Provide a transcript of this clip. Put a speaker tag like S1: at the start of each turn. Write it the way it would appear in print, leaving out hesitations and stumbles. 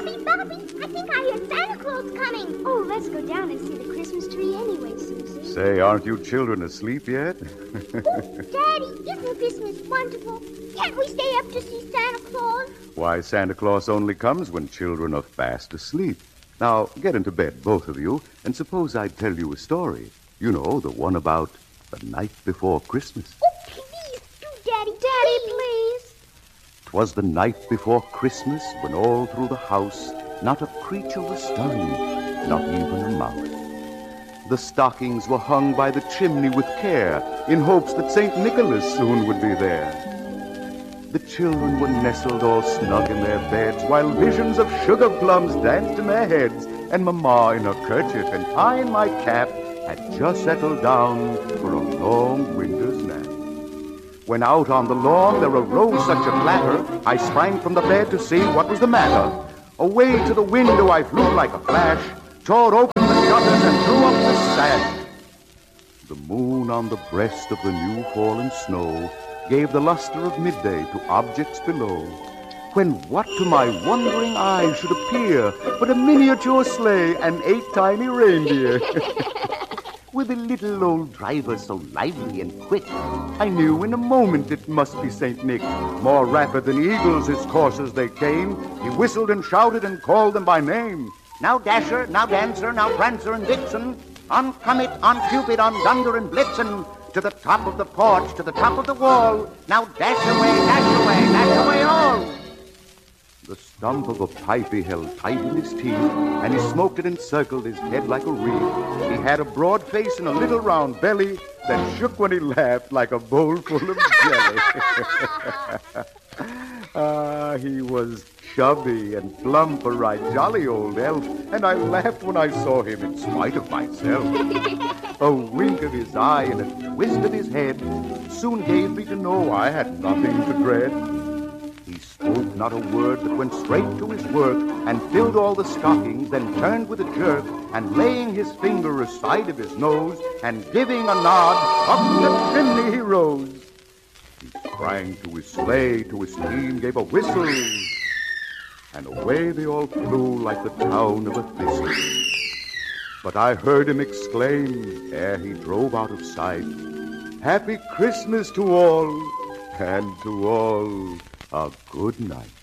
S1: Bobby, I think I hear Santa Claus coming.
S2: Oh, let's go down and see the Christmas tree anyway, Susie.
S3: Say, aren't you children asleep yet?
S1: Daddy, isn't Christmas wonderful? Can't we stay up to see Santa Claus?
S3: Why, Santa Claus only comes when children are fast asleep. Now, get into bed, both of you, and suppose I tell you a story. You know, the one about the night before Christmas.
S1: Oh, please do, Daddy.
S2: Daddy, please.
S3: 'Twas the night before Christmas when all through the house not a creature was stirring, not even a mouse. The stockings were hung by the chimney with care in hopes that St. Nicholas soon would be there. The children were nestled all snug in their beds while visions of sugar plums danced in their heads, and Mamma in her kerchief and I in my cap had just settled down for a long winter's nap. When out on the lawn there arose such a clatter, I sprang from the bed to see what was the matter. Away to the window I flew like a flash, tore open the shutters and threw up the sash. The moon on the breast of the new fallen snow gave the luster of midday to objects below, when what to my wondering eyes should appear but a miniature sleigh and 8 tiny reindeer. With a little old driver so lively and quick, I knew in a moment it must be St. Nick. More rapid than eagles his coursers they came. He whistled and shouted and called them by name. Now Dasher, now Dancer, now Prancer and Vixen, on Comet, on Cupid, on Dunder and Blitzen, to the top of the porch, to the top of the wall. Now dash away all. The stump of a pipe he held tight in his teeth, and he smoked it and circled his head like a wreath. He had a broad face and a little round belly that shook when he laughed like a bowl full of jelly. He was chubby and plump, a right jolly old elf, and I laughed when I saw him in spite of myself. A wink of his eye and a twist of his head soon gave me to know I had nothing to dread. He spoke not a word, but went straight to his work and filled all the stockings, then turned with a jerk, and laying his finger aside of his nose and giving a nod, up the chimney he rose. He sprang to his sleigh, to his team gave a whistle, and away they all flew like the down of a thistle. But I heard him exclaim, ere he drove out of sight, "Happy Christmas to all, and to all a good night."